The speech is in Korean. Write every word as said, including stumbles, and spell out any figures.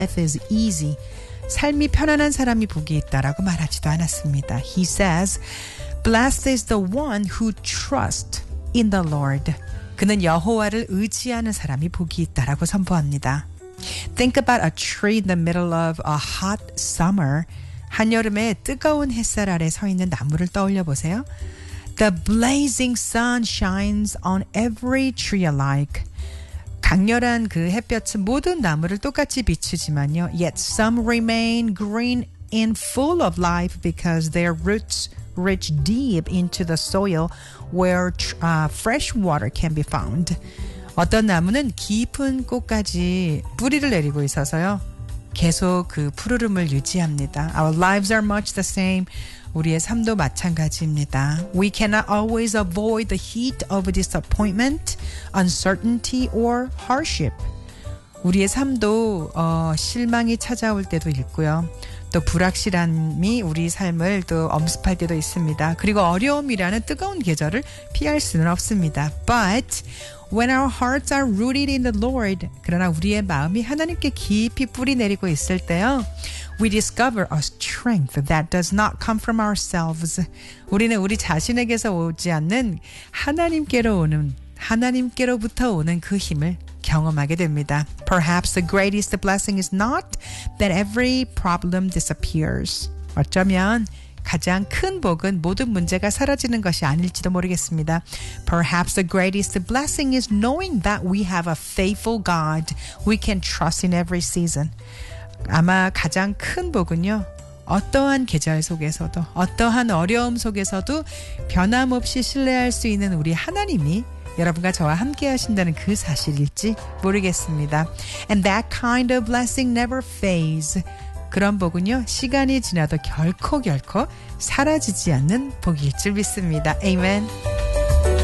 life is easy. 삶이 편안한 사람이 복이 있다라고 말하지도 않았습니다. He says, blessed is the one who trusts in the Lord. 그는 여호와를 의지하는 사람이 복이 있다라고 선포합니다. Think about a tree in the middle of a hot summer. 한여름에 뜨거운 햇살 아래 서 있는 나무를 떠올려 보세요. The blazing sun shines on every tree alike. 강렬한 그 햇볕은 모든 나무를 똑같이 비추지만요. Yet some remain green and full of life because their roots reach deep into the soil where uh, fresh water can be found. 어떤 나무는 깊은 곳까지 뿌리를 내리고 있어서요. 계속 그 푸르름을 유지합니다. Our lives are much the same. 우리의 삶도 마찬가지입니다. We cannot always avoid the heat of disappointment, uncertainty, or hardship. 우리의 삶도 어, 실망이 찾아올 때도 있고요. 또 불확실함이 우리 삶을 또 엄습할 때도 있습니다. 그리고 어려움이라는 뜨거운 계절을 피할 수는 없습니다. But when our hearts are rooted in the Lord, 그러나 우리의 마음이 하나님께 깊이 뿌리 내리고 있을 때요. We discover a strength that does not come from ourselves. 우리는 우리 자신에게서 오지 않는 하나님께로 오는 하나님께로부터 오는 그 힘을 경험하게 됩니다. Perhaps the greatest blessing is not that every problem disappears. 어쩌면 가장 큰 복은 모든 문제가 사라지는 것이 아닐지도 모르겠습니다. Perhaps the greatest blessing is knowing that we have a faithful God we can trust in every season. 아마 가장 큰 복은요. 어떠한 계절 속에서도 어떠한 어려움 속에서도 변함없이 신뢰할 수 있는 우리 하나님이 여러분과 저와 함께 하신다는 그 사실일지 모르겠습니다. And that kind of blessing never fades. 그런 복은요. 시간이 지나도 결코 결코 사라지지 않는 복일 줄 믿습니다. Amen.